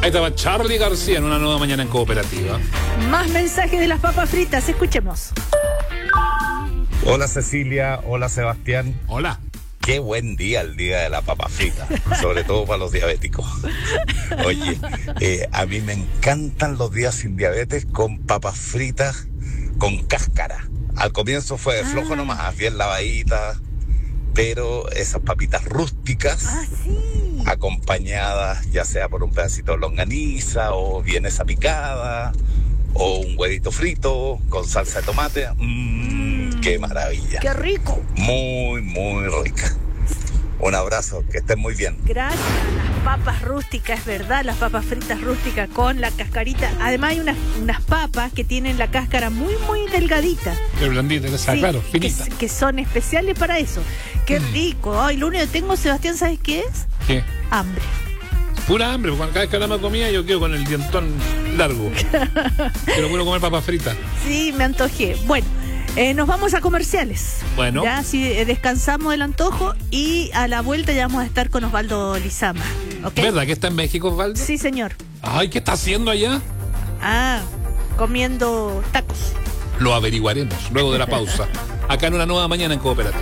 Ahí estaba Charly García en Una Nueva Mañana en Cooperativa. Más mensajes de las papas fritas, escuchemos. Hola Cecilia, hola Sebastián. Hola. Qué buen día el día de la papa frita, sobre todo para los diabéticos. Oye, a mí me encantan los días sin diabetes con papas fritas con cáscara. Al comienzo fue de flojo nomás, bien lavadita, pero esas papitas rústicas, Sí. acompañadas ya sea por un pedacito de longaniza o vienesa picada o un huevito frito con salsa de tomate. ¡Qué maravilla! ¡Qué rico! Muy, muy rica. Un abrazo, que estén muy bien. Gracias. Las papas rústicas, es verdad, las papas fritas rústicas con la cascarita. Además hay unas papas que tienen la cáscara muy, muy delgadita. Qué blandita, Sí, claro, finita. que son especiales para eso. ¡Qué rico! Ay, lo único que tengo, Sebastián, ¿sabes qué es? ¿Qué? Hambre. Pura hambre, porque cada vez que ahora me comía yo quedo con el dientón largo. Pero quiero comer papas fritas. Sí, me antojé. Bueno, nos vamos a comerciales. Bueno. Ya, si descansamos del antojo y a la vuelta ya vamos a estar con Osvaldo Lizama. ¿Ok? ¿Verdad que está en México, Osvaldo? Sí, señor. Ay, ¿qué está haciendo allá? Comiendo tacos. Lo averiguaremos luego de la pausa. Acá en Una Nueva Mañana en Cooperativa.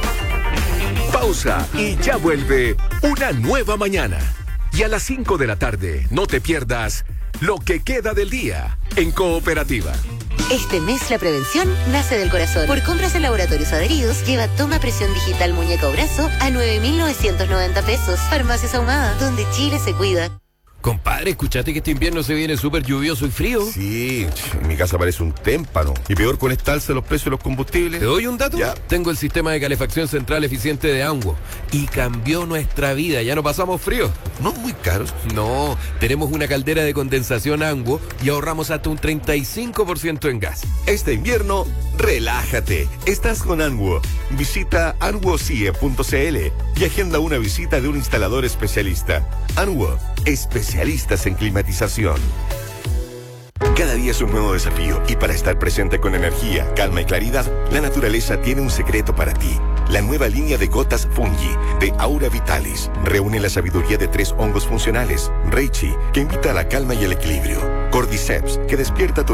Pausa y ya vuelve Una Nueva Mañana. Y a las 5 de la tarde, no te pierdas Lo que queda del día en Cooperativa. Este mes la prevención nace del corazón. Por compras en laboratorios adheridos, lleva toma presión digital muñeca o brazo a 9.990 pesos. Farmacias Ahumada, donde Chile se cuida. Compadre, ¿escuchaste que este invierno se viene súper lluvioso y frío? Sí, en mi casa parece un témpano. Y peor con esta alza de los precios de los combustibles. ¿Te doy un dato? Ya. Tengo el sistema de calefacción central eficiente de Anguo y cambió nuestra vida. Ya no pasamos frío. No muy caros. No, tenemos una caldera de condensación Anguo y ahorramos hasta un 35% en gas. Este invierno, relájate. Estás con Anguo. Visita anguocie.cl y agenda una visita de un instalador especialista. Anguo, especialistas en climatización. Cada día es un nuevo desafío y para estar presente con energía, calma y claridad, la naturaleza tiene un secreto para ti. La nueva línea de gotas Fungi de Aura Vitalis reúne la sabiduría de 3 hongos funcionales. Reishi, que invita a la calma y el equilibrio. Cordyceps, que despierta tu